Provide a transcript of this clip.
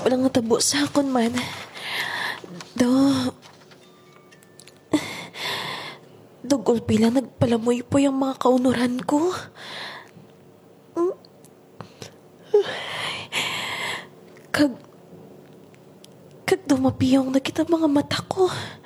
walang natabo sa akon man. Do, dugol pila nagpalamoy po yung mga kaunuran ko. Kag dumapiyong na kita mga mata ko.